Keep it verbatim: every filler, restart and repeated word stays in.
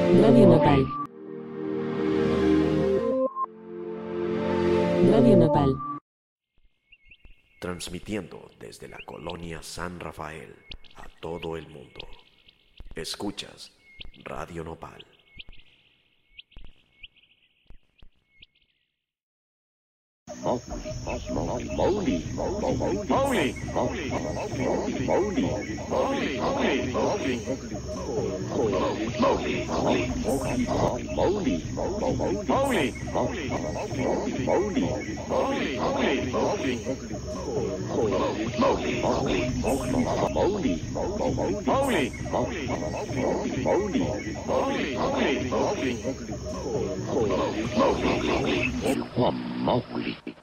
Radio Nopal. Radio Nopal. Transmitiendo desde la colonia San Rafael a todo el mundo. Escuchas Radio Nopal. Mowgli, Mowgli, Mowgli, Mowgli.